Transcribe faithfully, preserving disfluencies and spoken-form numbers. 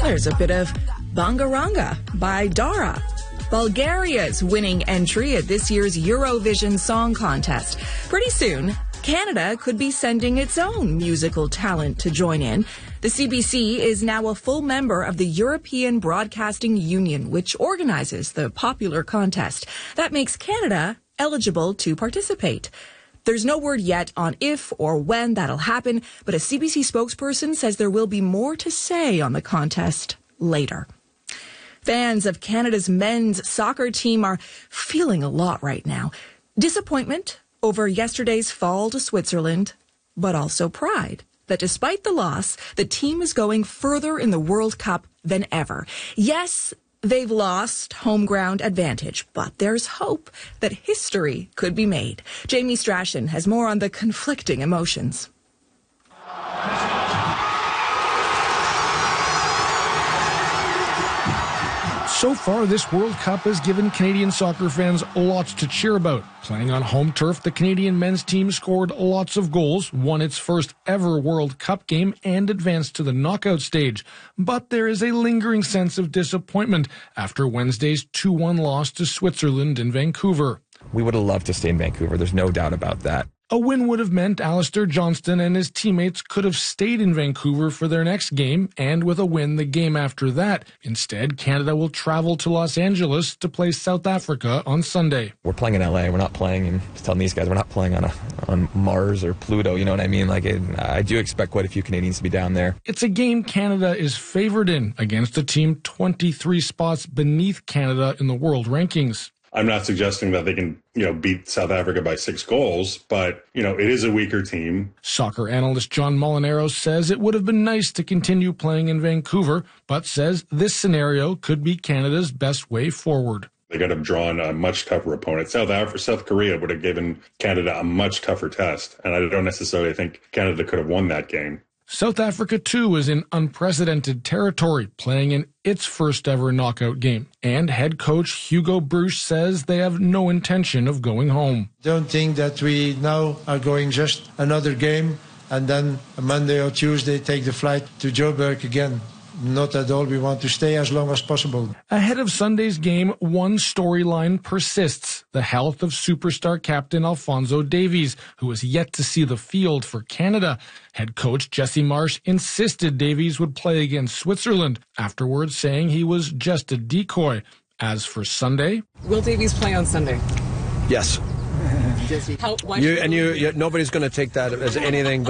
there's a bit of Bangaranga by Dara. Bulgaria's winning entry at this year's Eurovision Song Contest. Pretty soon, Canada could be sending its own musical talent to join in. The C B C is now a full member of the European Broadcasting Union, which organizes the popular contest. That makes Canada eligible to participate. There's no word yet on if or when that'll happen, but a C B C spokesperson says there will be more to say on the contest later. Fans of Canada's men's soccer team are feeling a lot right now. Disappointment over yesterday's fall to Switzerland, but also pride that despite the loss, the team is going further in the World Cup than ever. Yes, they've lost home ground advantage, but there's hope that history could be made. Jamie Strachan has more on the conflicting emotions. So far, this World Cup has given Canadian soccer fans lots to cheer about. Playing on home turf, the Canadian men's team scored lots of goals, won its first ever World Cup game, and advanced to the knockout stage. But there is a lingering sense of disappointment after Wednesday's two one loss to Switzerland in Vancouver. We would have loved to stay in Vancouver. There's no doubt about that. A win would have meant Alistair Johnston and his teammates could have stayed in Vancouver for their next game, and with a win the game after that. Instead, Canada will travel to Los Angeles to play South Africa on Sunday. We're playing in L A. We're not playing, and just telling these guys, we're not playing on a, on Mars or Pluto. You know what I mean? Like, it, I do expect quite a few Canadians to be down there. It's a game Canada is favored in against a team twenty-three spots beneath Canada in the world rankings. I'm not suggesting that they can, you know, beat South Africa by six goals, but, you know, it is a weaker team. Soccer analyst John Molinaro says it would have been nice to continue playing in Vancouver, but says this scenario could be Canada's best way forward. They could have drawn a much tougher opponent. South Africa, South Korea would have given Canada a much tougher test, and I don't necessarily think Canada could have won that game. South Africa, too, is in unprecedented territory, playing in its first ever knockout game. And head coach Hugo Broos says they have no intention of going home. Don't think that we now are going just another game and then Monday or Tuesday take the flight to Joburg again. Not at all. We want to stay as long as possible. Ahead of Sunday's game, one storyline persists: the health of superstar captain Alphonso Davies, who has yet to see the field for Canada. Head coach Jesse Marsh insisted Davies would play against Switzerland, afterwards saying he was just a decoy. As for Sunday... Will Davies play on Sunday? Yes. How, why you, and you, you, nobody's going to take that as anything but